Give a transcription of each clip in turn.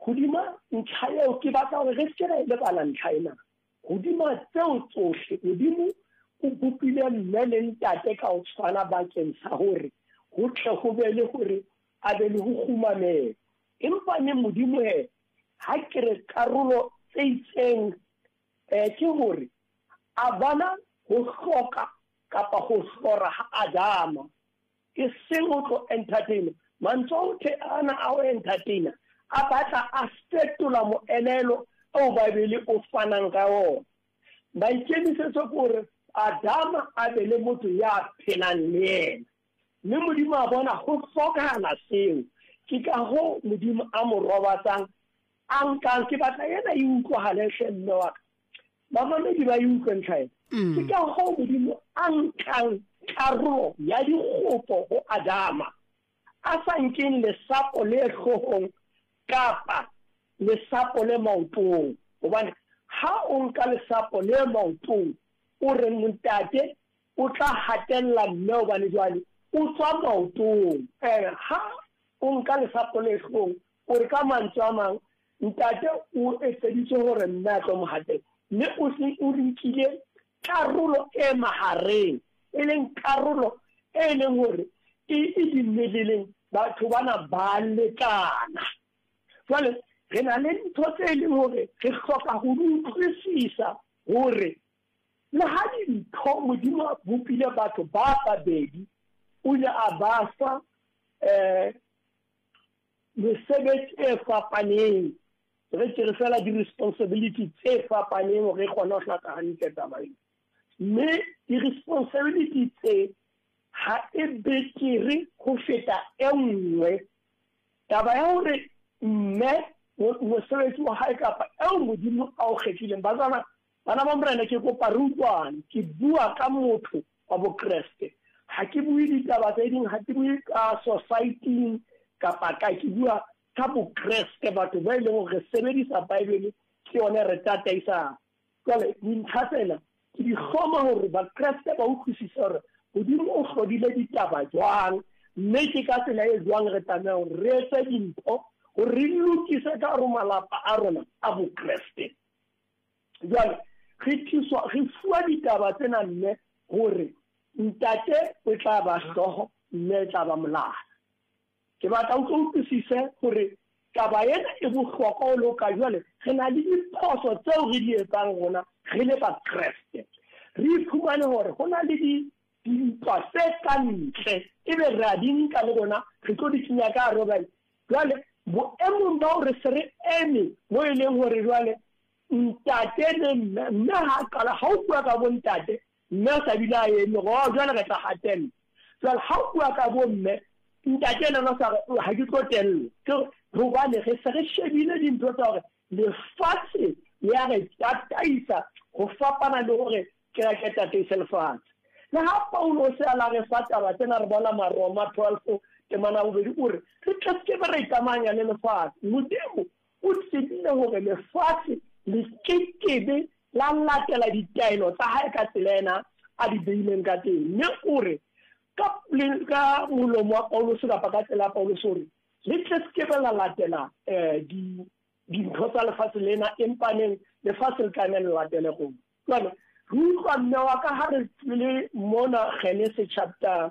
hodima ntlha eo ke batla hore re se re lebala ntlha ena hodima tseo tsohle modimo o bopile mme le ntate ka o tshwana bakeng sa hore ho tle ho be le hore a be le ho khumamela empa ne modimo ha ke re karolo tse itseng ke hore a bana ho hloka kapa ho hlora ha Adama ke seng o tlo entertain mantsote ana a o entertain a batla a fetola moelelo o Bibele o fanang ka ona ba ikemisetsa gore Adama a be le motho ya phelang le yena mme modimo a bona go hlokana seo ke ka ho modimo a mo robatsang ankang ke batla yena e utlwahale hlenne wa ba mamedi ba utlwe ntlha ke ka ho modimo ankang karolo ya dikgopo ho Adama a sa nkeng lesapo le hlohong kapa lesapo le maotong hobane ha o nka lesapo le maotong o re montate o tla hatella mme hobane jwale o tswa maotong ha o nka lesapo le hlohong o re ka mantswe a mang ntate o etseditse hore nna tlo mo hatella mme o se o rinkile karolo e mahareng e leng karolo e leng hore e dimeleleng batho bana ba lekana jwale re na le ntho tse leng hore re hloka ho utlwisisa hore le ha dintho modimo a bopile batho ba babedi o ile a ba fa mesebetsi e fapaneng re tsere fela di-responsibility tse fapaneng hore re kgone ho hlaka hantle taba ena mme di-responsibility tse ha e betere ho feta e nngwe taba ya hore mme mosebetsi wa hae kapa eo modimo a o kgethileng bana ba morena ke kopa re utlwane ke bua ka motho wa bokreste ha ke bue ditaba tse ding ha ke bue ka society kapa ka ke bua ka bokreste batho ba ile go re sebedisa Bibele ke yone re tataisa jwale dintlhatsela ke di kgoma hore bakreste ba utlwisisa hore modimo o hlodile ditaba jwang mme ke ka tsela e jwang re tsamaya hore re etse dintho hore re lokise ka hore malapa a rona a bokreste jwale re fuwa ditaba tsena mme hore ntate o tla ba hloho mme o tla ba molala ke batla o utlwisise hore taba ena e bohlokwa o loka jwale re na le diphoso tseo re di etsang rona re le bakreste re iphumane hore go na le dintwa tse ka ntle ebe re a di nka le bona re tlo di tsenya ka robae jwale boemong ba hore se re eme mo e leng hore jwale ntate le mme ha qala ha o bua ka bontate mme o sa bila eme go jwale re tla hatella jwale ha o bua ka bomme ntate le no sa ha ke tlo tella ke hobane re se re shebile dintho tsa hore lefatshe ya re tataisa go fapana le hore ke ra ke tataisa lefatshe le ha Paulo se ala re fatsa ba tsena re bona Maroma 12 ke mana bobedi ore re tletse ba re ikamanya le lefatshe modimo o tsebile hore lefatshe le kekebe la latela ditaelo tsa hae ka tselena a di beileng ka teng mme ore ka molomo wa Paulo se kapa ka tsela Paulo sore le tletse la latela dintho tsa lefatshe lena empaneng lefatshe le kana le latele go jwale re utlwa mme wa ka ha re le mona Genesis chapter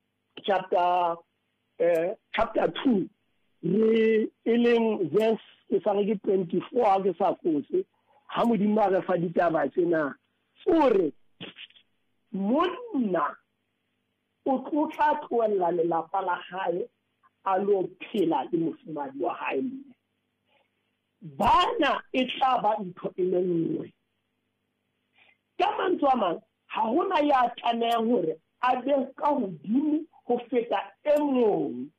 2 le eleng verse ke sa re 24 ke sa kose ha modimo a re fa ditaba tsena gore monna o tla tloella lelapa la hae a lo phela le mofumadi wa hae bana e tla ba ntho e le nngwe ka mantswe a mang ha hona ya tlameha hore a be ka hodimo ho feta e mong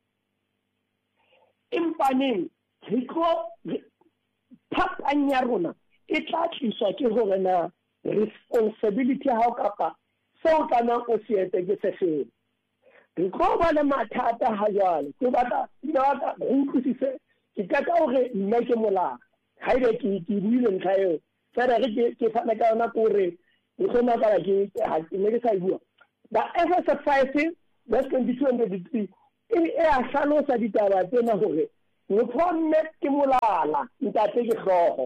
empaneng re tlo phapang ya rona e tla tliswa ke hore na responsibility ya hao kapa seo kana o se etse ke se feng re tlo ba le mathata ha jwale ke batla go utlwisise ke ka hore nna ke molao ha ile ke buile ntlha eo fela ke fana ka yona gore e kgona ka ke ne ke sa bua ba Efesians 5 verse 22 and 23 e a hlalosa ditaba tsena hore motho wa mme ke molala ntate ke hlooho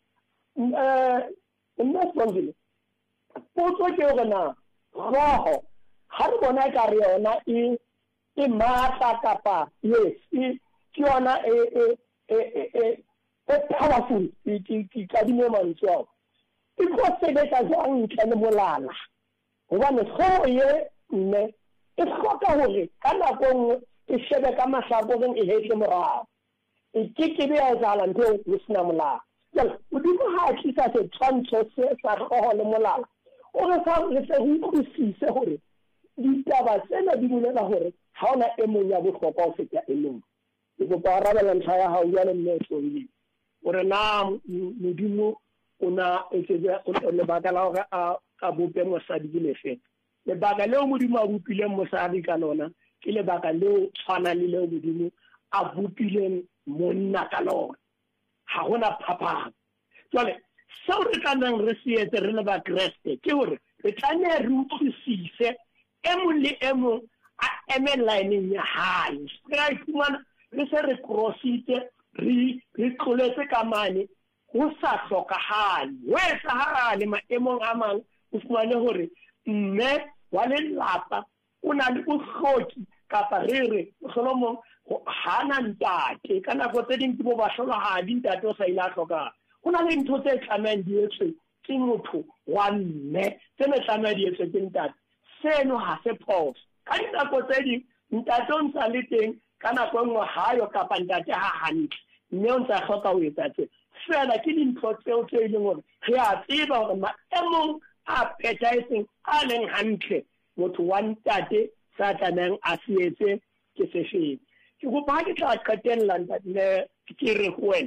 nna Sibongile potso ke hore na hlooho ha re bona ka re yona e matla kapa yes ke yona powerful ke ka dime mantswe e go sebetsa jang ntle le molala hobane hlooho ye mme e hloka hore ka nako nngwe e shebe ka mahlakoreng e hetle morao e ke be ya etsahala ntho e sena molala jale modimo ha a tlisa setshwantsho se sa hlooho le molala o re fa re se re utlwisise hore ditaba tsena di bolela hore ha ona e mong ya bohlokwa ho feta e mong ke kopa arabela ntlha ya hao jwale mme Sibongile hore na modimo o na etsetse lebaka la hore a bope mosadi ke lefe lebaka leo modimo a bopileng mosadi ka lona ke lebaka leo tshwana le leo modimo a bopileng monna ka lona ha hona phapang jwale seo re tlamehang re se etse re le bakreste ke hore re tlameha re utlwisise e mong le e mong a eme lineng ya hae ra iphumana re se re crossitse re tloletse ka mane go sa hlokahale ho etsahale maemong a mang o fumane hore mme wa lelapa o na le bohloki kapa re Solomon hana ntate ka nako tse ding ke bo ba hlolohadi ntate o sa ile a hloka ho na le ntho tse tlamehang di etswe ke motho wa mme tse ne tlamehang di etswe ke ntate seno ha se phoso ka dinako tse ding ntate o ntsa le teng ka nako nngwe hayo kapa ntate ha hantle mme o ntsa hloka ho etsa tse fela ke dintho tseo tse ileng hore re a tseba hore maemong a phethahetseng a leng hantle motho wa ntate sa tlamehang a se etse ke sefeng ke kopa ha ke tla qetella ntate ke re ho wena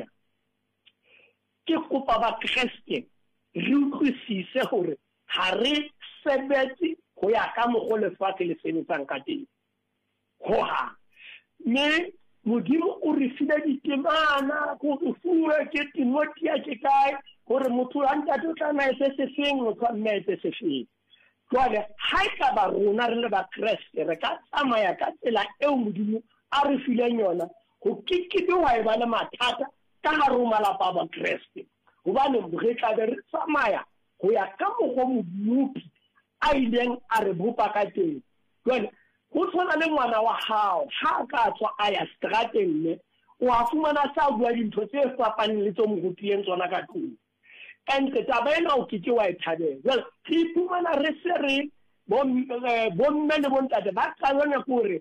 ke kopa ba Kriste re utlwisise hore ha re sebetse ho ya ka mogolo lefatshe le sebetsang ka teng hoha mme modimo o re file ditemana go re fuwe ke Timothy ke kae gore motho wa ntate o tla na etse sefeng motho wa mme etse sefeng jwale ha e ka ba rona re le ba Kreste re ka tsamaya ka tsela eo modimo a re fileng yona go kikebe wa e ba le mathata ka hare ho malapa a ba Kreste hobane re tla be re tsamaya go ya ka mogwa mobupi a ileng a re bopa ka teng jwale go tshwana le ngwana wa hao ha ka tswa a ya strateng mme o a fumana sa bua dintho tse fapaneng le tse mo rutileng tsona ka tlung and taba ena o ke wa e thabela jwale re iphumana re se re bomme le bontate ba qalanya kore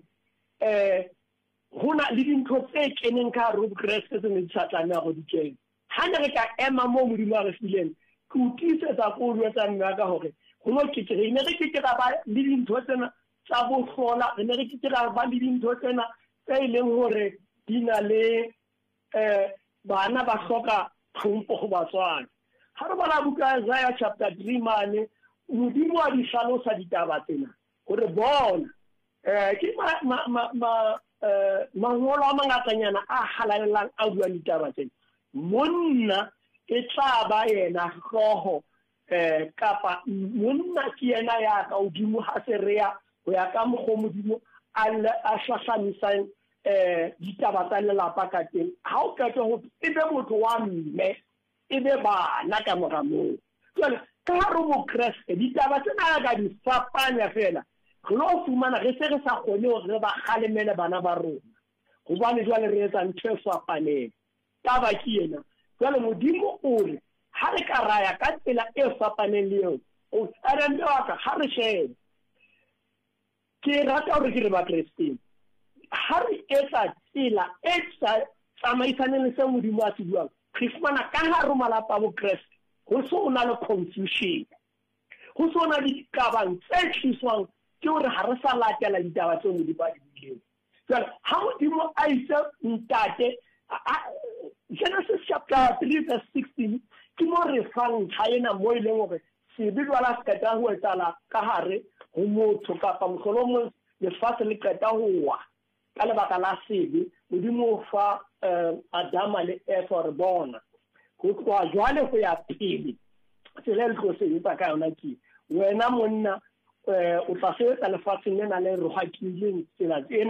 ho na le dintho tse keneng ka hare ho Kreste tse ne di sa tlameha go di kena ha ne re ka ema mo modimo a re fileng ke utisetsa ko o etsa nna ka hore go no ke re ne re ke ba le dintho tsena tsa bohlola re ne re ke ba le dintho tsena tse ileng hore di na le bana ba hloka tlhompho go batswana ha re bala buka Isaiah chapter 3 mane modimo a di hlalosa ditaba tsena gore bona ke mangolo a mangatanyana a halalelang a bua ditaba tsena monna e tla ba yena hlooho kapa monna ke yena ya ka odimo ha se re ya go ya ka moggo modimo a hlahamisang ditaba tsa lelapa ka teng ha o ka go ebe motho wa mme ebe bana ka mora moo jwale ka hare mo Kreste ditaba tsena ka di fapanya fela re lo fumana re se re sa kgone hore re ba kgalemele bana ba rona gobane jwale re etsa ntho e fapaneng taba ke yena jwale modimo o re ha re ka raya ka tsela e fapaneng le eo o arende wa ka ha re shebe ke rata hore ke re ba Kristeng ha re etsa tsela e tsamaisaneng le se modimo a se buang re fumana ka hare ho malapa a bo Kreste go so na le confusion go so na le dikabang tse tliswang ke hore ha re sa latela ditaba tse modimo a di buileng jwale ha modimo a itse ntate Genesis chapter 3 verse 16 ke mo re fang thaena mo ile hore se bidwala se ka ho etala ka hare ho motho kapa mohlolomong lefatshe le qeta ho wa ka lebaka la sebe modimo fa Adama le Eva re bona go tloa jwale go ya pele tsela le go se etsa ka yona ke wena monna o tla sebetsa lefatsheng le na le rohakileng tsela tsena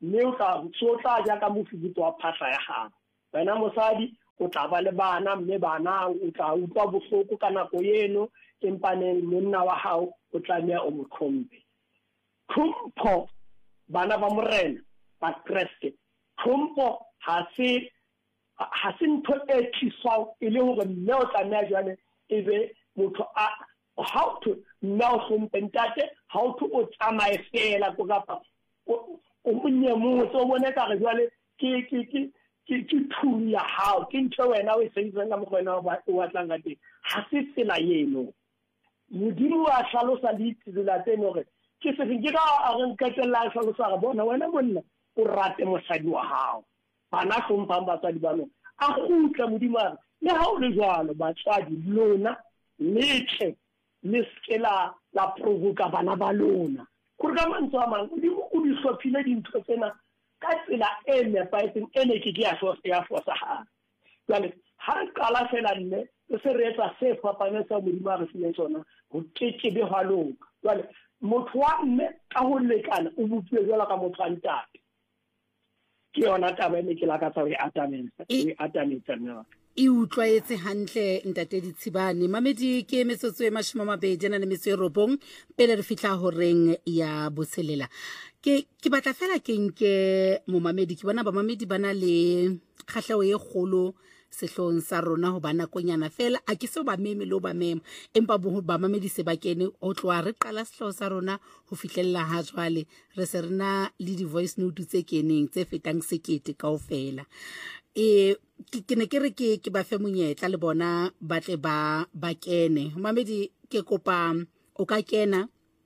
mme o tla ja ka mofuta wa phahla ya gago. Wena mosadi o tla ba le bana, mme bana o tla utlwa bohloko ka nako eno, empaneng monna wa hao o tlameha o mo tlhompe. Tlhompho bana ba morena ba Kreste, tlhompho ha se ntho e tliswang e le hore mme o tlameha jwale e be motho a how to now hlompe ntate, how to o tsamaye fela ko kapa o monyemotse o bone ka re jwale ke thulu ya hao, ke ntho wena o e sebedisang ka mokgwena o batlang ka teng. Ha se tsela eno. Modimo wa hlalosa ditsela tseno hore ke se ke ka a re nketella a hlalosa re bona wena monna o rate mosadi wa hao, bana hlomphang batswadi ba lona. A kgutla Modimo a re le ha o le jwalo batswadi lona letle le ske la provoka bana ba lona. Gore ka mantswe a mang Modimo o di hlophile dintho tsena ka tsela e nepahetseng e ne ke ya fosahala. Jwale ha re qala fela nne re se re etsa se fapaneng sa Modimo a re fileng sona ho kekebe hwa loka. Jwale motho wa mme ka ho lekana o bopuwe jwalo ka motho wa ntate. Ke yona taba e ne ke lakatsa ho e atametsa nna. E utlwaetse hantle ntate Ditshibane. Mamedi ke metsotso e 29 pele re fihla horeng ya boselela. Ke batla fela ke nke momamedi, ke bona ba mamedi bana le kgahleo e kgolo sehlong sa rona ho bana konyana fela a ke se ba meme lo ba meme, empa ba mamedi se ba kene o tloa re qala sehlo sa rona ho fihlella ha jwale re se rena le di voice note tse keneng tse fetang sekete kaofela. Ke ne ke re ke ba fe monyetla le bona ba tle ba kene. Mamedi ke kopa o ka kena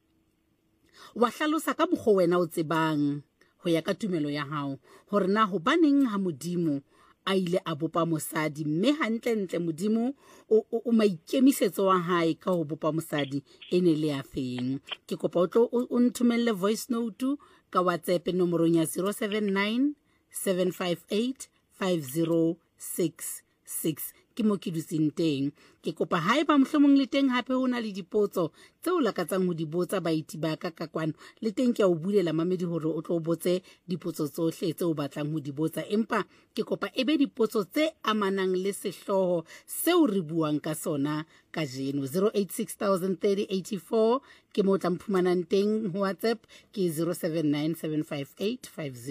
wa hlalosa ka mokgwa wena o tsebang ho ya ka tumelo ya hao hore na ho baneng ha Modimo a ile a bopa mosadi, mme hantle ntle Modimo o maikemisetso wa hae ka ho bopa mosadi ene le ya feng. Ke kopa o tlo o nthumelle voice note ka WhatsApp nomorong ya 079 758 5066 ke mo ke dutseng teng. Ke kopa haeba mohlomong le teng hape ho na le dipotso tseo lakatsang ho di botsa baiti ba ka kwano, le teng ke a o bulela mamedi hore o tlo botse dipotso tsohle tseo batlang ho di botsa, empa ke kopa ebe dipotso tse amanang le sehloho seo re buang ka sona ka jeno. 08603084 ke mo tla mphumanang teng ho WhatsApp ke 079758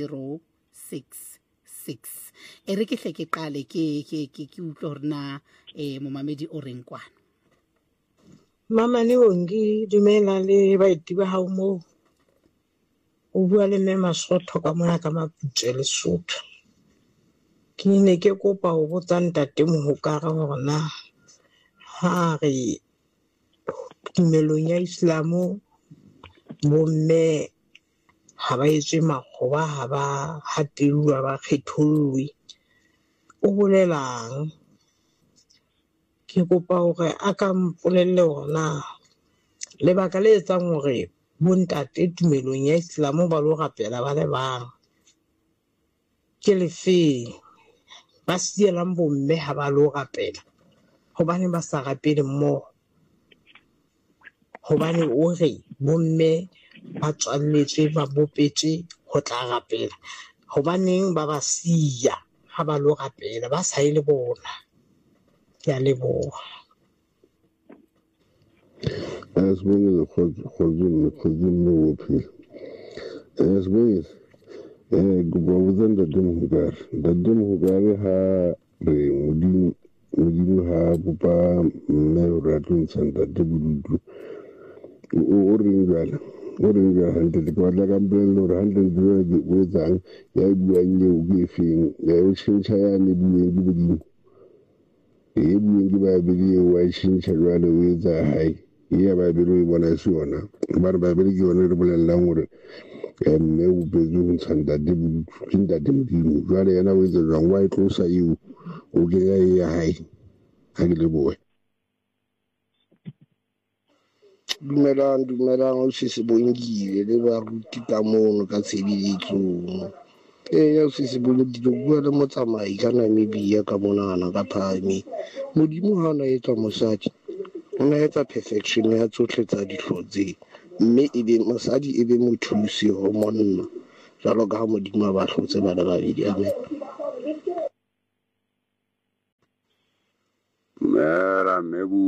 5066. Ere ke hle ke qale ke utlwe hore na momamedi o reng kwana. Mama Leongi dumela le baiti ba hao mo o bua le mme Masotho ka mona ka Maputse Lesotho. Ke ne ke kopa ho botsa ntate Mohokare hore na ha re tumelong ya Islamo bomme ha ba etse makgoba, ha ba hatelwa, ba kgethollwe, o bolelang? Ke kopa hore a ka mpolelle hore na lebaka le etsang hore bontate tumelong ya Islamo ba lo rapela ba le bang ke lefeng, ba sielang bomme ha ba lo rapela hobane ba sa rapele mmoho, hobane o re bomme ba tswalletswe ba bopetse ho tla rapela, hobaneng ba ba siya ha ba lo rapela ba sa ile bona. Ke a leboha. Asibongile khozini wophi asibongile kubabuza Ntate Mohokare ha re modimo ha bopa mme hore a tlo ntsha ntate bodutu o reng jwale hantle ke batla ka mpolelle hore hantle ntho o etsang ya e buang eo ke efeng, ya o tjhentjha yane bueng ke modimo e bueng ke Baebele eo wa e tjhentjha jwale o etsa hae ya Baebele o e bona e se yona bare Baebele ke yona re bolellang hore mme o bopetswe ho ntsha ntate bodutu ke ntate Modimo. Jwale yena o etsa jwang, wa e tlosa eo o kenya e ya hae? Ha ke lebohe. Dumelang o se bongile le ba ruti ka mono ka tshebeletsong. Ya se bongile go bua le motsamai ka Namibia ka monana ka phame. Modimo ha na etsa mosadi o na etsa perfection ya tsohle tsa dihlotse, mme e be mosadi e be mothusi ho monna. jalo ka ha Modimo a ba hlotse ba le babedi. Amen. Mera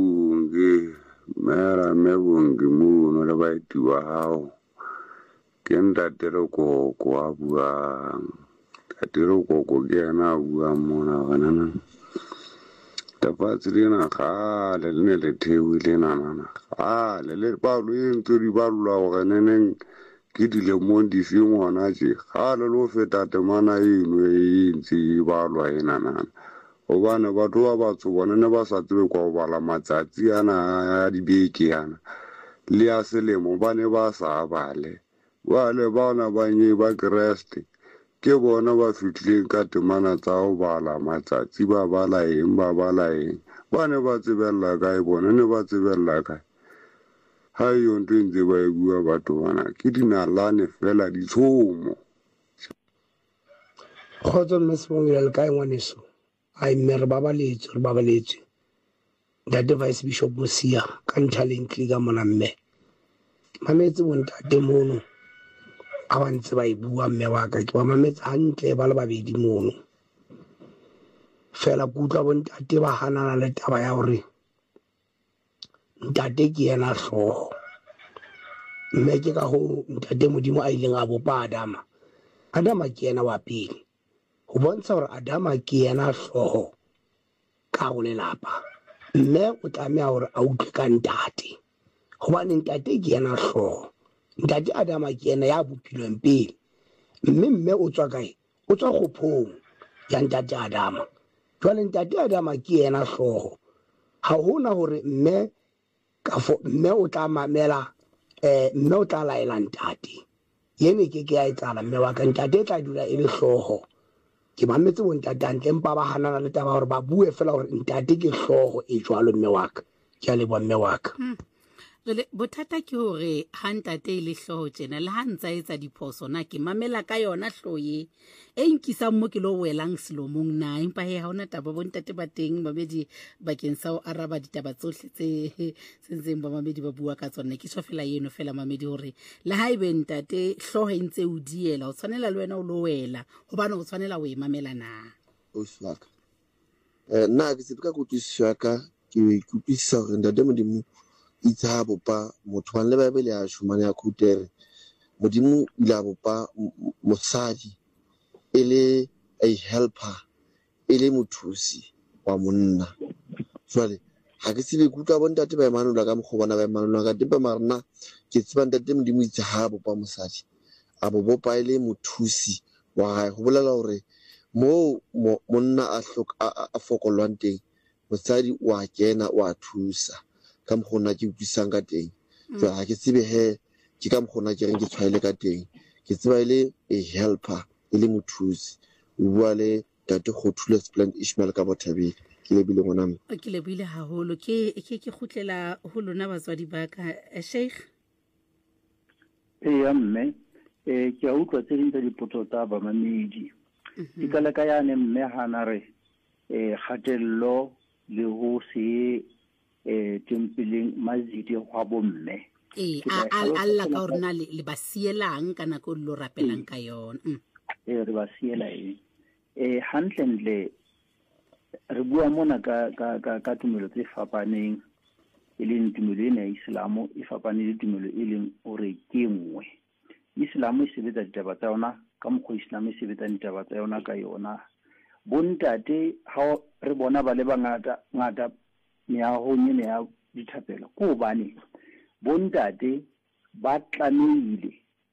mebungi muno le baeti wa hao ke ntatele koko a buang tatele koko ke yena a buang mona ganana tafatsi lena gale le ne le theoile nanana gale le palo e ntse di balolwa gore neneng ke dilemong di fe ngwana tje gale le go feta temana eno e ntse e balwa e nanana gobane batho ba batho bona ne ba sa tsebe kwa go bala matsatsi ana a dibeke yana le a selemo ba ne ba sa bale bale bana ba nye ba kreste ke bona ba fitlhileng ka temana tsa go bala matsatsi ba bala eng ba ne ba tsebella kae bona ne ba tsebella kae ha yo ntho ntse ba e bua batho bana ke dinalane fela ditshomo Khotso mme Sibongile le kae ngwaneso? Ai mme re babaletswe Ntate Vice Bishop Mosia ka Nthaleng ka mona mme. Mametse bontate mono a ba ntse ba e bua mme wa ka ke ba mametse hantle ba le babedi mono. Fela ke utlwa bontate ba hanana le taba ya hore ntate ke yena hlooho. Mme ke ka ho ntate Modimo a ileng a bopa Adama. Adama ke yena wa pele. Ho bontsha hore Adama ke yena hlooho ka go lelapa. Mme o tlameha hore a utlwe ka ntate. Hobane ntate ke yena hlooho. Ntate Adama ke yena ya bopilweng pele. Mme o tswa kae? O tswa kgophong ya ntate Adama. Jwale ntate Adama ke yena hlooho. Ha hona hore mme o tla mamela mme o tla laela ntate. Yene ke ya etsala mme wa ka ntate tla dula e le hlooho. Ke mametse bontate hantle empa ba hanana le taba hore ba bue fela hore ntate ke hlooho e jwalo mme wa ka. Ke a leboha mme wa ka. Jole bothata ke hore ha ntate le hlooho tjena le ha ntsa etsa diphoso na ke mamela ka yona hloye e nkisang mo ke lo welang selomong na empa he ha ona taba bontate ba teng babedi bakeng sa o araba ditaba tsohle tse sentseng ba mamedi ba bua ka tsona ke fela eno fela mamedi hore le ha ibe ntate hloho e ntse o diela o tshwanela le wena o lo wela hobane o tshwanela o e mamela na o swaka nna ke tsebeka go tswa ka ke kupisa hore ntate Modimo itsa bopa motho wa le Bible ya shumane ya khutere Modimo ila bopa mosadi ele a helper ele mothusi wa monna jwale ha ke tsebe ke utlwa bontate ba emanola ka mkhobana ba emanola ka tempa marna ke tseba ntate Modimo itsa ha bopa mosadi a bopa ele mothusi wa hae go bolela hore mo monna a fokolwang teng mosadi wa kena wa thusa ka mkhona ke utlwisang ka teng jwa ha ke tsebe he ke ka mkhona ke reng ke tshwaile ka teng ke tseba ile a helper ile mothusi o bua le tate Kgothule Splendid Ishmael ka Bothabile ke lebile ngwana mme ke lebile haholo ke khutlela ho lona batswadi ba ka Sheikh ya mme ke a utlwa tse ding tsa dipotso tsa ba mamedi ke ka leka yane mme hana re khatello le ho se tempeleng mazidi wa bomme alla ka hore na le ba sielang kana ko lo rapelang ka yona re ba siela hantle re bua mona ka tumelo tse fapaneng e leng tumelo ena ya Islamo e fapaneng le tumelo e leng hore ke nngwe. Islamo e sebetsa ditaba tsa yona ka mokgwa Islamo e sebetsa ditaba tsa yona ka yona. Bontate ha re bona ba le bangata meahong ena ya dithapelo ko bane bontate ba tlamehile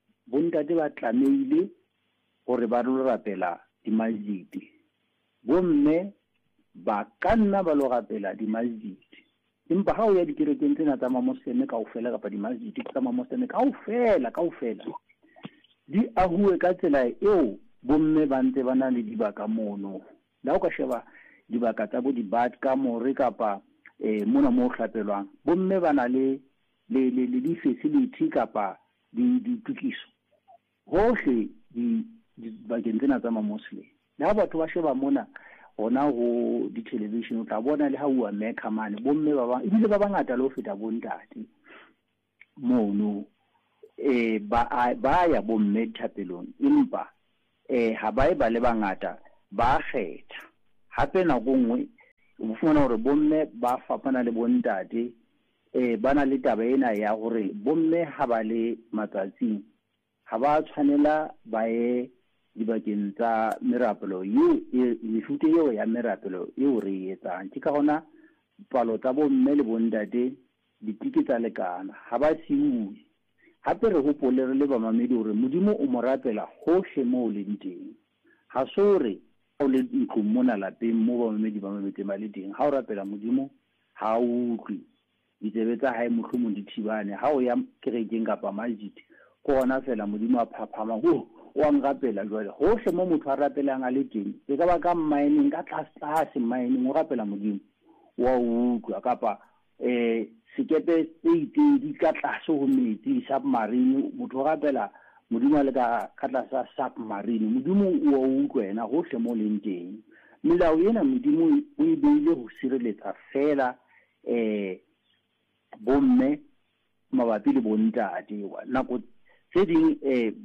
hore ba lo rapela dimazidi. Bomme ba kanna ba lo rapela dimazidi. Empa ha o ya dikerekeng tsena tsa mamosleme kaofela kapa dimazidi tsa mamosleme kaofela di ahuwe ka tsela eo bomme ba ntse ba na le dibaka mono. La o ka sheba dibaka tsa bo dibat ka more kapa mona mo hlapelwang bomme ba na le di-facility kapa ditukiso hohle bakeng tsena tsa mamosleme. Le ha batho ba sheba mona hona ho di-television o tla bona le ha ua Mecca mane bomme ba bang ebile ba bangata le ho feta bontate mono ba ya bomme thapelong empa ha ba e ba le bangata ba kgetha hape nako nngwe o fumana hore bomme ba fapana le bontate ba na le taba ena ya hore bomme ha ba le matsatsing ha ba tshwanela ba ye dibakeng tsa merapelo mefuta eo ya merapelo eo re e etsang ke ka gona palo tsa bomme le bontate ditike tsa lekana ha ba siuwe hape re hopole re le bamamedi hore modimo o mo rapela hohle moo le teng ha sore o le ntlong mona lapeng mo bamamedi ba mametse ba le teng ha o rapela modimo ha o utlwe ditsebe tsa hae mohlomong di thibane ha o ya kerekeng kapa masjid ko gona fela modimo a phaphama wa ngapela jwale hohle mo motho a rapelang a le teng e ka ba ka mining ka tlase mining o rapela modimo wa utlwa kapa sekepe di ka tlase ho metsi submarine motho o rapela modimo le ka tlase submarine modimo wa utlwa ena hohle mo leng teng melao ena modimo o e beile ho sireletsa fela bomme mabapi le bontate nako tse ding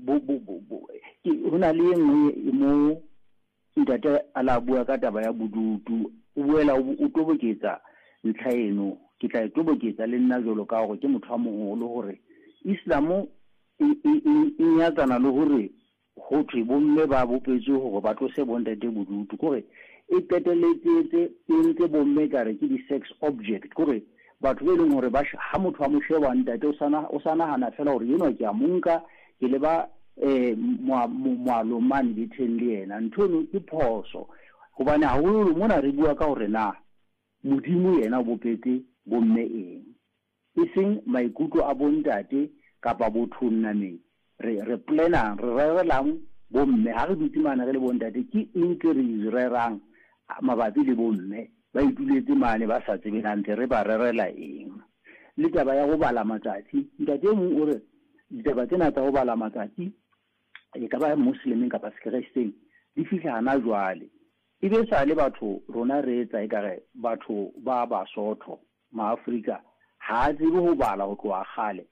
ho na le nngwe mo ntate a la bua ka taba ya bodutu o boela o toboketsa ntlha eno ke tla e toboketsa le nna jolo ka gore ke motho a mogolo gore Islamo e nyatsana le gore ho thwe bomme ba bopetswe gore ba tlose bontate bodutu gore e qeteletse entse bomme kare ke di-sex object gore batho be leng gore ha motho a mo sheba ntate o sa nagana fela gore eno ke a monka ke le ba moalomane diteng le ena ntho eno ke phoso gobane haholo mona re bua ka gore na modimo yena o bopetse bomme eng e seng maikutlo a bontate kapa bothonnameng re planang re rerelang bomme ha re dutimana re le bontate ke eng ke re rerang mabapi le bomme ba ituletse mane ba sa tsebenang re ba rerela eng le taba ya go bala matsatsi ntate mong o re ditaba tsena tsa go bala matsatsi e ka ba muslimeng kapa sekresteng di fihla hana jwale e be sa le batho rona re etsa ekare batho ba Basotho maAfrika ha tsebe ho bala go tloa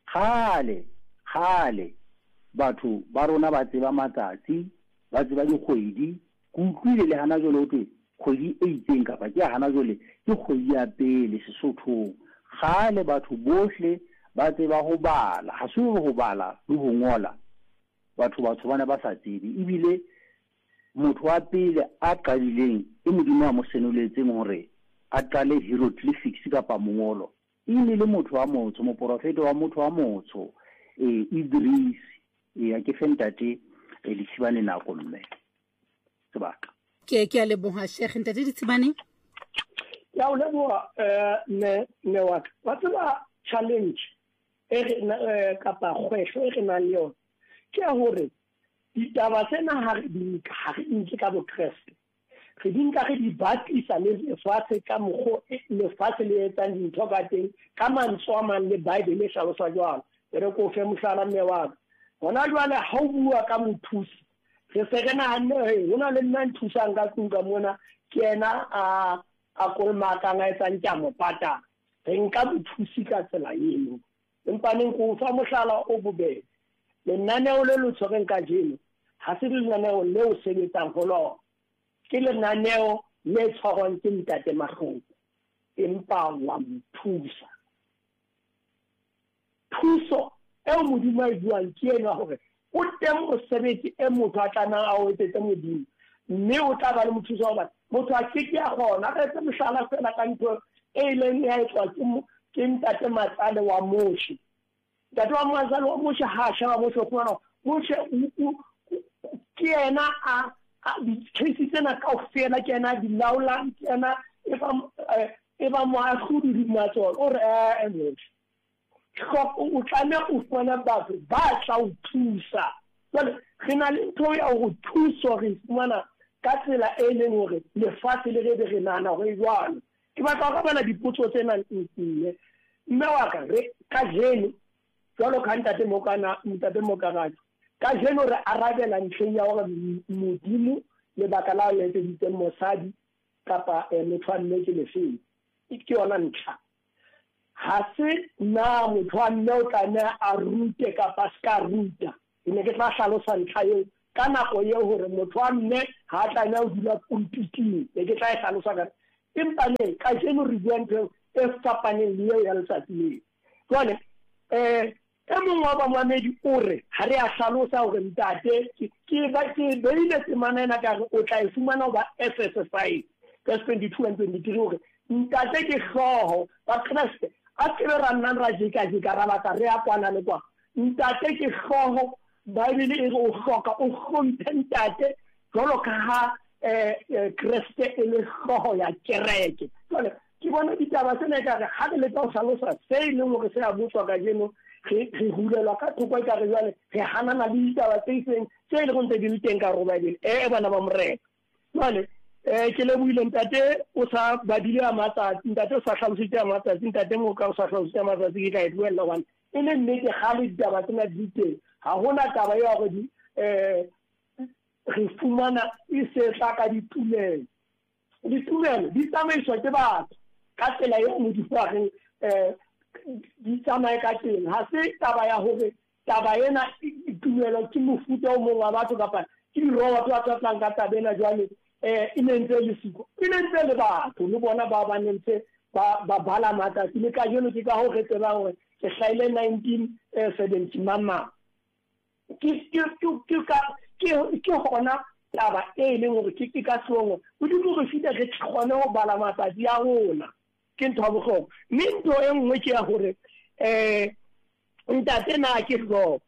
kgale batho ba rona ba tseba matsatsi ba tseba dikgwedi go utlwile le hana jwale ho kgwedi e itseng kapa ke hana jwale ke kgwedi ya pele Sesothong kgale batho bohle ba tseba ho bala ha se ho bala le ho ngola batho bana ba sa tsebe ebile motho wa pele a qadileng e modimo a mo senoletseng hore a qale hieroglyphics kapa mongolo ile le motho wa motho moprofete wa motho wa motho Idris ya ke fentate le tsibane nako mme sebaka ke a leboha Sheikh ntate Ditsibane ya o leboha ne wa tseba challenge kapa kgwehlo e re nang le yona ke hore ditaba tsena ha re nke ka bokreste re dinka re di batlisa le lefatshe ka mokgo lefatshe le etsang dintho ka teng ka mantswe a mang le Bible le hlalosa jwalo re ko fe mohlala mme wa hona jwale ha o bua ka mothusi re se re nahanne hona le nna nthusang ka tlung ka mona ke ena a kolmaka nga etsang tja mo pata re nka mothusi ka tsela eno empa neng ko fa mohlala o bobedi lenaneo le lo tshwereng ka jeno ha se lenaneo le o sebetsang ho lona ke lenaneo le tshwarwang ke Ntate Makgoko empa wa mothusa thuso eo modimo a buang ke ena hore o teng mosebetsi e motho a tlanang a o etsetse modimo mme o tla ba le mothusa wa batho motho a ke a gona re etse mohlala fela ka ntho e leng ya etswa ke Ntate Matsale wa Moshi ntate wa Matsale wa Moshi ha shaba Moshi khona Moshi ke ena a di-cases tsena kaofela ke ena di laolang ke ena e ba moahlodi di matsolo o re o tlameha o fumana batho ba tla o thusa jwale re na le ntho ya go thuso re fumana ka tsela e leng hore lefatshe le re re nana go jwalo ke batla go bana dipotso tsena ntile mme wa ka re ka jeno jwalo ka Ntate Mokarati ka jeno re arabela ntlheng ya gore modimo lebaka la le tseditseng mosadi kapa motho a nnetse lefeng ke yona ntlha ha se na motho wa mme o tlameha a rute kapa ska ruta ke ne ke tla hlalosa ntlha eo ka nako eo hore motho wa mme ha a tlameha ho dula pulpiting ke tla e hlalosa ka empa ne ka jeno re bua ntho e fapaneng le eo ya letsatsi leo jwale e mong wa bamamedi o re ha re a hlalosa hore ntate ke beile temana ena ka re o tla e fumana ho ba SSFI verse 22 and 23 hore ntate ke hlooho ba Kriste a tsebe ra nnang ra jeka ra batla re a kwana le kwa ntate ke hlooho Bible e re o hloka o hlomphe ntate jwalo ka ha Kriste e le hlooho ya kereke jwale ke bona ditaba tsena ka re ha re letsa ho hlalosa se e leng hore se a botswa ka jeno re hulelwa ka thoko ka re jwale re hanana le ditaba tse itseng tse e leng ntse di le teng ka Bible bana ba morena jwale ke lebohile ntate o sa badile a matsatsi ntate o sa hlalositse a matsatsi ntate mo ka o sa hlalositse a matsatsi ke ka e buella one e le nnete ga le ditaba tsena di teng ga gona taba ya gore re fumana e se tla ka ditumelo di tsamaiswa ke batho ka tsela eo modimo a reng di tsamaye ka teng ha se taba ya hore taba ena ditumelo ke mofuta o mongwe wa batho kapa ke diroboto ba tlatlang ka tabena jwale e nentse le siko e nentse le batho le bona ba nentse ba bala matsatsi le ka jeno ke ka ho re tseba hore ke hlaile 1970 mama ke hona taba e leng hore ke ka hlongo o di go fita re kgone ho bala matsatsi a rona ke ntho ya bohlokwa mme ntho e nngwe ke ya hore ntate na ke go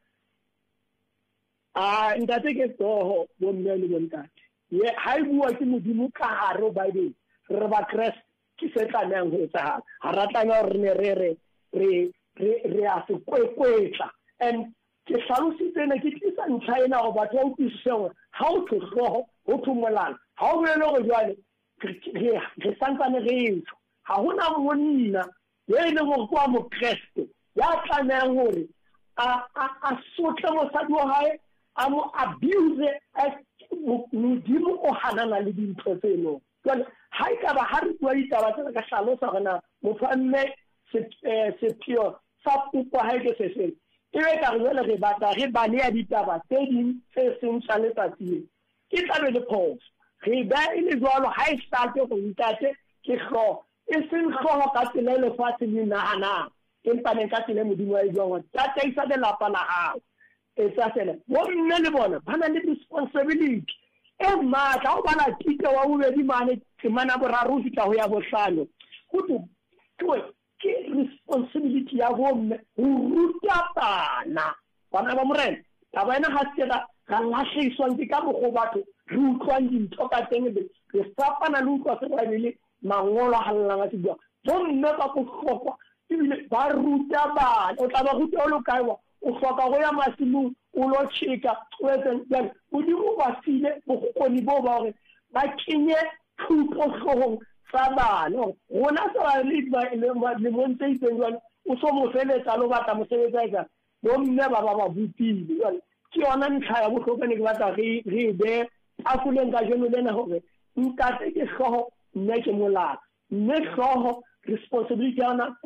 ntate ke go bo mme le bo ntate ye ha e bua ke modimo ka hare o Bible re ba Kriste ke se tlamehang ho etsahala ha ra tlamehang hore ne re a se kwekwetla and ke hlalositse ne ke tlisa ntlha ena go batho ba utlwisise gore ha o tlhogo ho thumolana ha o boele go jwale re santsane re ntho ha hona monna ye e leng gore kwa mokreste ya tlamehang gore a sotle mosadi wa hae a mo abuse modimo o hanana le dintho tseno jwale ha e ka ba ha re bua ditaba tsena ka hlalosa gona motho a mme sepheo sa pupo ha e ke se seng e be ka re jwale re batla re balea ditaba tse ding tse seng tsa letsatsing ke tlabe le phoso re ba e le jwalo ha e state go ntate ke hlooho e seng hlooho ka tsela e lefatshe le nahanang empa ne ka tsela modimo wa e jwang tataisa lelapa la hao etsa sena bomme le bona ba na le responsibility e matla o bala tite wa bobedi mane temana boraro o fitla ho ya bohlano go ke responsibility ya bomme ho ruta bana ba morena taba ena ha se ga lahleiswa ke ka bogo batho re utlwang dintho ka teng re fapana le utlwa se ba ile mangolo ha lla ga se bua bomme ka go hlokwa ebile ba ruta bana o tla ba ruta o lo kaiwa o hloka go ya masimong o lo tšheka o etseng jale modimo ba file bokgoni bo ba gore ba kenye thuto hlogong tsa bana gona se ba le montse itseng jale o so mo feletsa lo batla mosebetsa etsang bomme ba butile jale ke yona ntlha ya bohlokwa ne ke batla re be tafoleng ka jeno lena gore ntate ke hlooho mme ke molala mme hlooho responsibility ya ona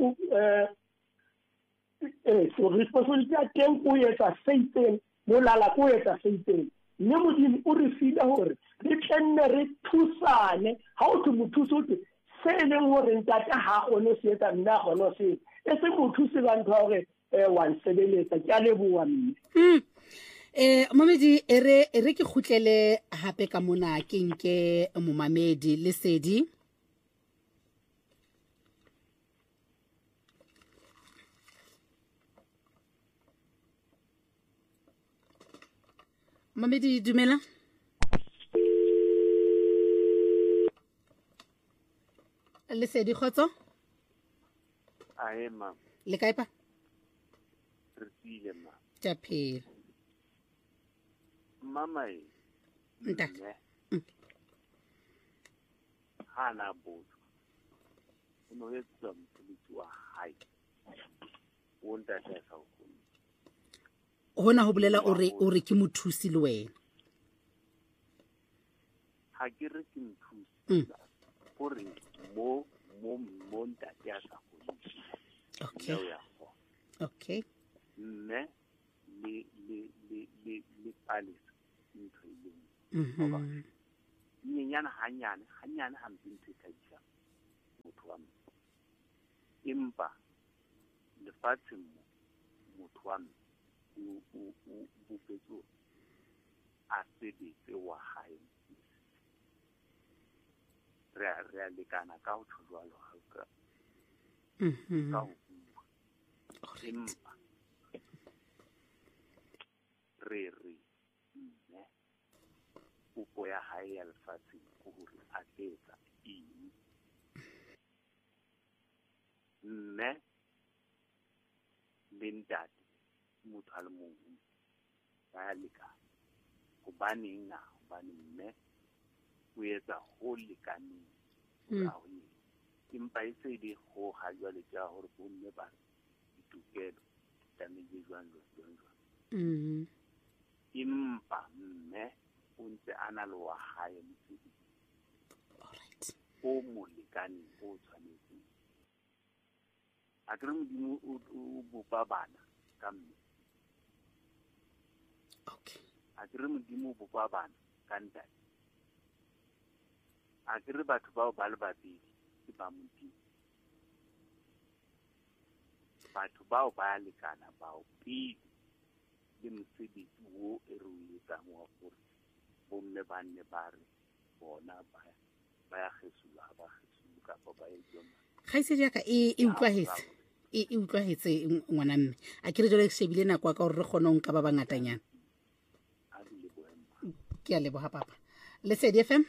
so responsibility ya teng ko etsa se itseng molala ko etsa se itseng mme modimo o re file gore re tlenne re thusane ha o thwe mothusi o tse se e leng gore ntate ha kgone se etsa nna a kgone se e se mothusi ka ntho ya gore wa nsebeletsa ke a leboa mme Mamedi re ke khutlele hape ka mona ke nke momamedi Lesedi Mamedi dumela Lesedi khotso ae mam le kae pa re tsile ma tja phela mama e nta hana boto uno etsa mfulutu wa hai wonta tsa sa go hona ho bolela o re ke mothusi le wena ha ke re ke mthusi gore mo ntate a sa go hanyane hampe ntho e thabisa motho wa mme empa lefatsheng motho wa mme o bopetso a sebetse wa hae re a lekana ka ho tshwalo ha ka ka ho empa re mme popo ya hae ya lefatsheng ko hore a etsa eng mme le ntate motho a le mong ba ya lekana hobaneng mme o etsa ho lekaneng ka ho empa e se di ho ha jwale ja hore bomme ba ditokelo tlamehile jwang empa mme o ntse a na le wa hae mosebetsi o mo lekaneng o tshwanetseng a ke re modimo o bopa bana ka mme a ke re modimo o bopa bana ka ntate a ke re batho bao ba le babedi ke ba modimo batho bao ba lekana bao pele le mosebetsi wo e re o etsang wa gore bomme ba nne ba re bona ba ya kgesula ba kgesulu kapa ba e jona kgaitsedi ya ka e utlwahetse ngwana mme a ke re jole ke shebile nako ka gore re kgone ho nka ba bangatanyana ke a leboha papa Lesedi FM.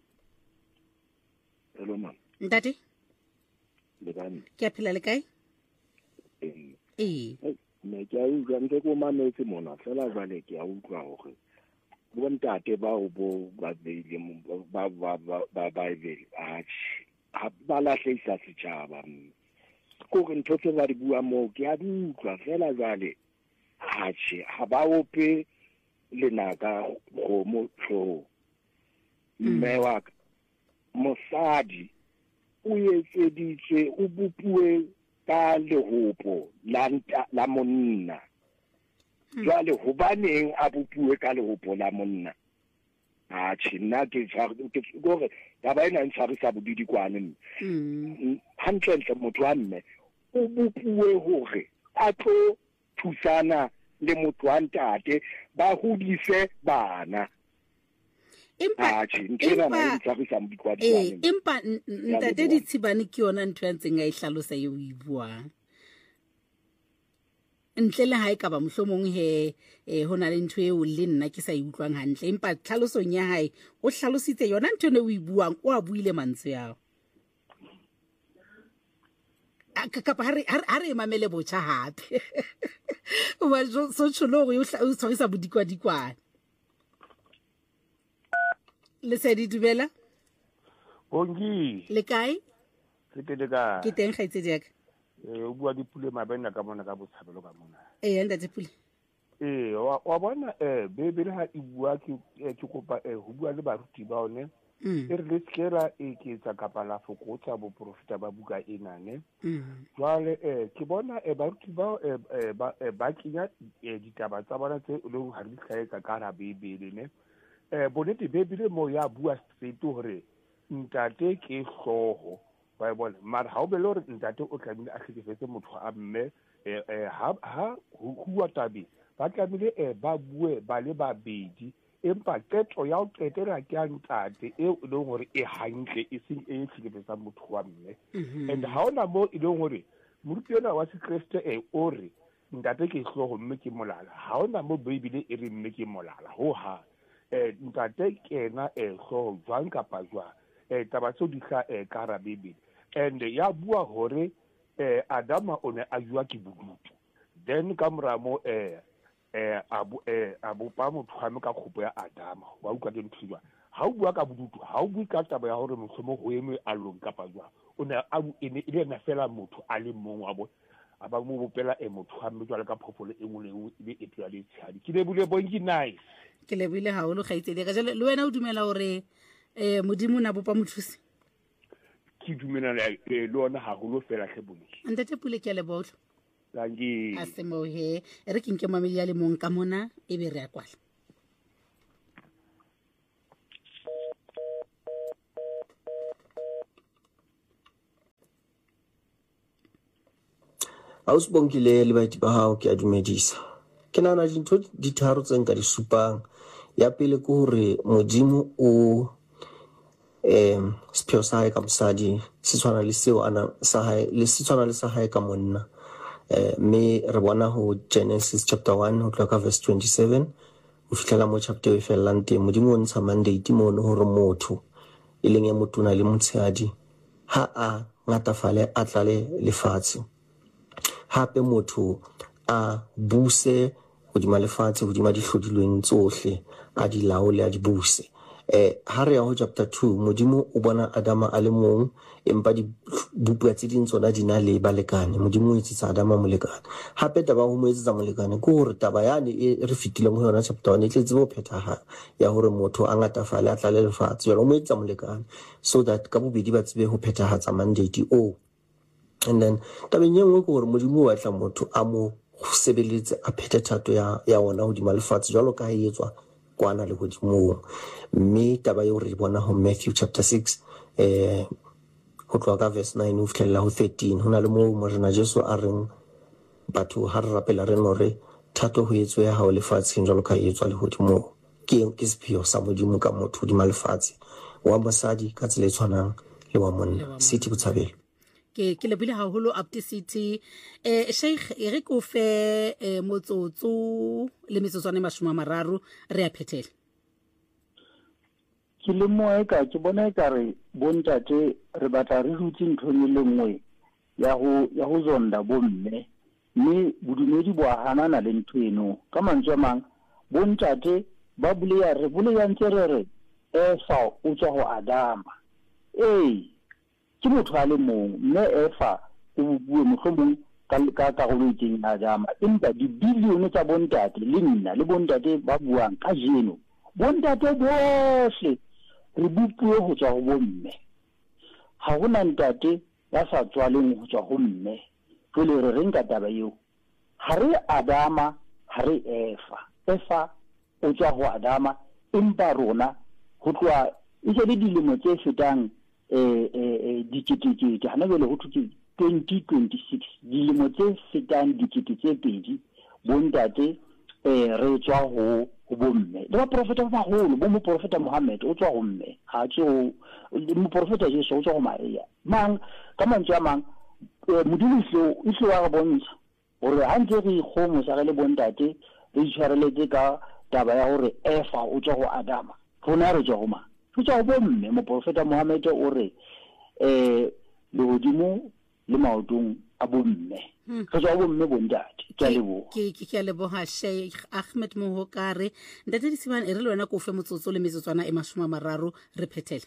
Hello ma'am. Ntate le bana ke a phela le kae me ke a utlwa ntse ko mametse mona fela jwale ke a utlwa hore bo ntate ba o bo ba beile ba Bible ha ba lahlehisa setjhaba ko re ntho tse ba di bua mo ke a di utlwa fela jwale ha ba ope lenaka go mo tlho mme wa mosadi o etseditswe o bopue ka lehopo la monna jwale hobaneng a bopue ka lehopo la monna nna ke gore ya ba ena ntshwarisa bodidi kwane hantle motho wa mme o bopue hore a tlo thusana le motho wa ntate ba hodise bana empa ntate Ditshibane ke yona ntho ya ntseng a e hlalosa eo e buang ntle le ha e ka ba mohlomong ho na le ntho eo le nna ke sa e utlwang hantle empa tlhalosong ya hae o hlalositse yona ntho eo e buang o a buile mantswe yao kapa ha re mamele botjha hape o ba so tsholo go o tshwarisa bodikwadikwane Lesedi dumela Bongi le kae ke teng kgaitsedi ya ka o bua Dipule Mabena ka mona ka botshabelo ka mona ntate Pule wa bona Bebele ha e bua ke kopa ho bua le baruti ba one e re le tshera e ke tsa kapa la fokotsa bo profita ba buka enane jwale ke bona baruti ba kinya ditaba tsa bona tse le ho ha di hlae ka kara Bebele ne bonete Bebele mo ya bua setso hore ntate ke hloho ba bona mara ha o be le hore ntate o tlamile a hlekefetse motho a mme ha huwa tabi ba tlamile ba bue ba le babedi empa ketlo ya o qetela ke a ntate e leng hore e hantle e seng e hlekefetsa motho wa mme and ha ona mo e leng hore moruti ona wa Sekreste o re ntate ke hloho mme ke molala ha ona mo Bibele e re mme ke molala ho ha ntate kena hloho jwang kapa jwang taba tso di hla ka ra Bibele and ya bua hore Adama o ne a jua ke bodutu then ka moramo abu pa motho a me ka khopo ya Adama wa utlwa ke ntshwa ha o bua ka bodutu ha o bua ka taba ya hore mosomo ho eme a long kapa jwa o ne a ile na fela motho a le mong wa bo aba mo bopela motho a me jwa ka phofolo e ngwe le ngwe ile e tla le tshadi ke le bule bongi nice ke le bile ha o lo kgaitsedi ka jale le wena o dumela hore modimo na bopa mothusi ke dumela le lona ha go lo fela hle bongi ntate Pule ke le botlo Langi a se mo he re ke nke mamedi ya le mong ka mona e be re a kwala Ausbonkile le baeti ba hao ke a dumedisa. Ke nahana dintho di tharo tse nka di supang. Ya pele ke hore Modimo o sepheo sa hae ka mosadi se tshwana le seo se tshwana le sa hae ka monna. Me re bona ho Genesis chapter 1 ho tloka verse 27 ho fihlela mo chapter e fellang teng. Modimo o ntsha mandate mono hore motho e leng ya motona le motshehadi ha a ngatafale a tlale lefatshe. Hape motho a buse hodima lefatshe, hodima dihlodilweng tsohle, a di laole, a di buse. Ha re ya ho chapter 2, Modimo o bona Adama a le mong, empa dibupuwa tse ding tsona di na le balekane. Modimo o etsitsa Adama molekane. Hape taba ho mo etsetsa molekane ke hore taba yane e re fitileng ho yona chapter 1 e tletse bo phethaha ya hore motho a ngatafale a tlale lefatshe. Jwale o mo etsetsa molekane so that ka bobedi ba tsebe ho phethahatsa mandate o. And then tabeng e nngwe ke hore Modimo o batla motho a mo sebeletse a phethe thato ya ona hodima lefatshe jwalo ka ha e etswa kwana le hodimong. Mme taba eo re bona ho Matthew chapter 6 ho tloha ka verse 9 ho fihlela ho 13 ho na le moo morena Jesu a reng batho ha re rapela re nore thato ho etswe ha o lefatsheng jwalo ka e etswa le hodimong. Ke sepheo sa Modimo ka motho hodima lefatshe wa mosadi ka tsela e tshwanang le wa monna. Sithi Botshabelo. Ke lebile haholo Abdi Sithi. Sheikh e re ko fe motsotso le metsotswana 30 re a phethela. Ke le moe ka ke bona ekare bontate re batla re rutse ntho le nngwe ya ho zonda bomme, mme bodumedi bo hanana le ntho eno. Ka mantswe a mang bontate ba re buleya ntse re Esa o tswa ho Adama. Ke motho a le mong, mme Efa o bue mohlomong ka karolo e teng Adama, empa dibilione tsa bontate le nna le bontate ba buang ka jeno, bontate bohle re bupuwe ho tswa ho bomme. Ha hona ntate ya sa tswaleng ho tswa ho mme. Jwale re reng ka taba eo? Ha re Adama, ha re Efa o tswa ho Adama, empa rona ho tloha e le dilemo tse fetang dikete hana jwale ho thutse 2026 dilemo tse fetang dikete tse pedi bontate re tswa ho bomme. Le ba profeta ba baholo bo mo profeta Muhammad o tswa ho mme, ha tsho mo profeta Jesu o tswa ho Maria. Mang ka mantswe a mang Modimo islo wa bontsha hore ha ntse re ikgomo sa re le bontate re itshwareletse ka taba ya hore Efa o tswa ho Adama, rona re tswa ho mang? Tswa ho bomme. Mo profeta Muhammad o re le hodimo le maotong a bomme. Re tswa ho bomme bontate. Ke a leboha. Ke a leboha Sheikh Ahmed Mohokare. Ntate Disibane e re le wena ko fe motsotso le metsotswana 30 re phethele.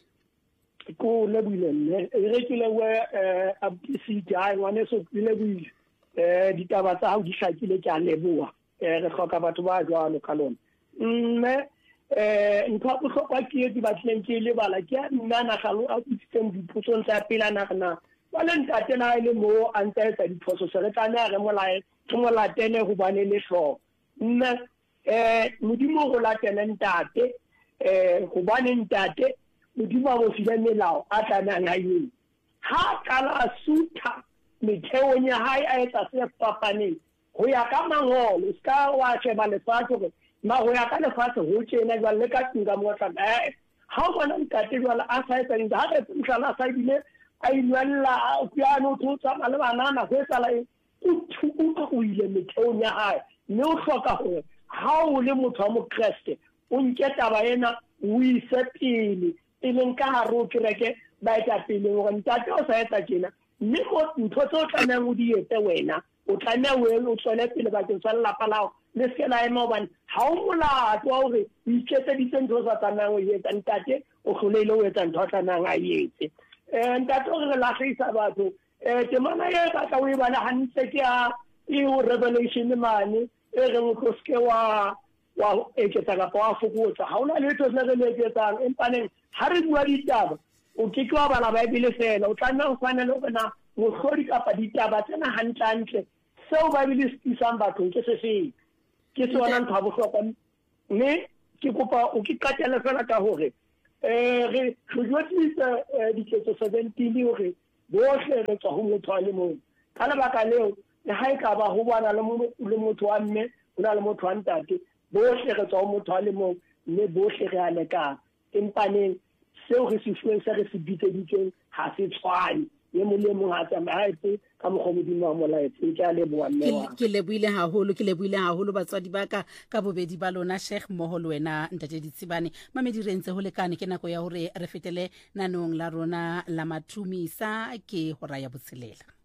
Ko lebile nne e re ke lewe Abdi Sithi ha ngwane so le buile ditaba tsa hao di hlakile ke a leboha. Re hloka batho ba jwalo ka lona. Mme ntho a bohlokwa ke di batleng ke le bala ke nna na galo a tsitseng dipotso tsa pela na ba le ntate na ile mo a ntse tsa diphoso se re tana re molatele go bane le hlo. Nna Modimo go latela ntate go bane ntate Modimo go file melao a tana nga yini ha kala sutha metheong ya hae a etsa se papaneng go ya ka mangolo ska wa sheba lefatshe ma go ya ka lefatshe ho tjena jwale le ka tinga mo tla ha o bona ntate jwale a sa etsa eng ha re tsala sa dile a inwella o piano o tsa le banana go etsa la o thuka go ile metheong ya hae, mme o hloka hore ha o le motho wa mokreste o nke taba ena o ise pele leng ka haro kereke ba etsa pele gore ntate o sa etsa tjena, mme go ntho tse o tlamehang o di etse wena o tlameha o tswele pele bakeng sa lelapa lao le se la ema hobane ha o molato wa hore o iketseditse ntho tsa tsamayang o etsa ntate o hlolele o etsa ntho tsamayang a etse. Ntate o re lahlisa batho temana e ka tla o e bana hantle ke ya o Revelation mane e re o tlo ske wa eketsa kapa wa fokotsa ha ona le tlo se le eketsang empaneng ha re bua ditaba o ke twa bala Bible fela o tlameha o fana le bona mohlodi kapa ditaba tsena hantle seo Bible se tsang batho ke se se ke sona ntho a bohlokwa, mme ke kopa o ke qatela fela ka hore re jwetsitse diketso 17 hore bohle re tswa ho motho a le mong ka lebaka leo le ha e ka ba ho bana le motho wa mme o na le motho wa ntate bohle re tswa motho wa le mong mme bohle re a lekana empaneng seo re se fuweng se re se bitseditseng ha se tshwane ye mong ha tsamaya etse ka mogomodimo wa molaetse ke a leboa mme wa ke leboile haholo batswadi ba ka bobedi ba lona Sheikh mmoho le wena Ntate Ditsibane mamedi re ntse ho lekane ke nako ya hore re fetele nanong la rona la mathumisa ke hora ya botshelela.